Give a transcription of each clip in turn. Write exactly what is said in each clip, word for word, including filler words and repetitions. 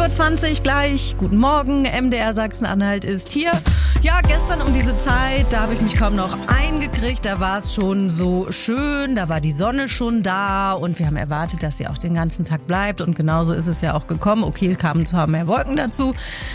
Uhr zwanzig gleich. Guten Morgen, M D R Sachsen-Anhalt ist hier. Ja, gestern um diese Zeit, da habe ich mich kaum noch eingekriegt. Da war es schon so schön, da war die Sonne schon da und wir haben erwartet, dass sie auch den ganzen Tag bleibt. Und genauso ist es ja auch gekommen. Okay, es kamen zwar mehr Wolken dazu,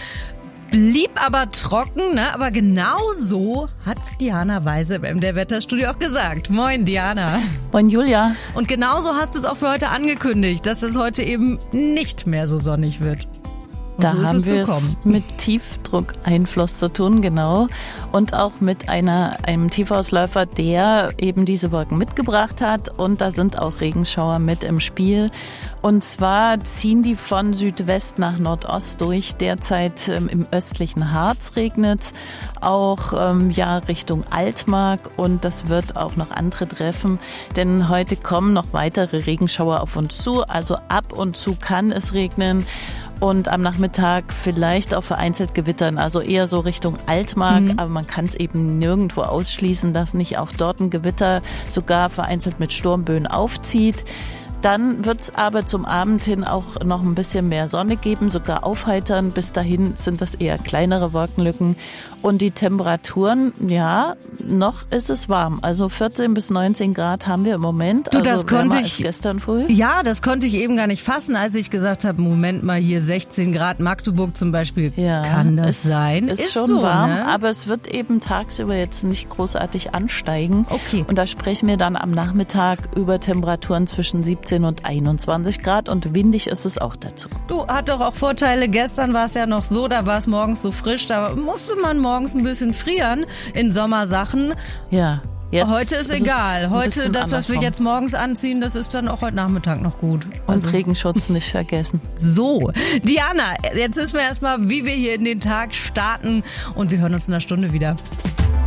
blieb aber trocken, ne? Aber genau so hat's Diana Weise im M D R-Wetterstudio auch gesagt. Moin, Diana. Moin, Julia. Und genauso hast du es auch für heute angekündigt, dass es heute eben nicht mehr so sonnig wird. Und da so haben es wir es mit Tiefdruckeinfluss zu tun, genau. Und auch mit einer, einem Tiefausläufer, der eben diese Wolken mitgebracht hat. Und da sind auch Regenschauer mit im Spiel. Und zwar ziehen die von Südwest nach Nordost durch. Derzeit ähm, im östlichen Harz regnet, auch ähm, ja Richtung Altmark. Und das wird auch noch andere treffen, denn heute kommen noch weitere Regenschauer auf uns zu. Also ab und zu kann es regnen. Und am Nachmittag vielleicht auch vereinzelt gewittern, also eher so Richtung Altmark. Mhm. Aber man kann es eben nirgendwo ausschließen, dass nicht auch dort ein Gewitter sogar vereinzelt mit Sturmböen aufzieht. Dann wird es aber zum Abend hin auch noch ein bisschen mehr Sonne geben, sogar aufheitern. Bis dahin sind das eher kleinere Wolkenlücken. Und die Temperaturen, ja, noch ist es warm. Also vierzehn bis neunzehn Grad haben wir im Moment. Du, also das konnte ich gestern früh. Ja, das konnte ich eben gar nicht fassen, als ich gesagt habe, Moment mal, hier sechzehn Grad, Magdeburg zum Beispiel. Ja, kann das es sein? Ist, ist schon so, warm, ne? Aber es wird eben tagsüber jetzt nicht großartig ansteigen. Okay. Und da sprechen wir dann am Nachmittag über Temperaturen zwischen siebzehn und einundzwanzig Grad und windig ist es auch dazu. Du, hat doch auch Vorteile. Gestern war es ja noch so, da war es morgens so frisch, da musste man morgens ein bisschen frieren in Sommersachen. Ja. Jetzt heute ist, ist egal. Heute, das, was wir jetzt morgens anziehen, das ist dann auch heute Nachmittag noch gut. Also. Und Regenschutz nicht vergessen. So, Diana, jetzt wissen wir erstmal, wie wir hier in den Tag starten und wir hören uns in einer Stunde wieder.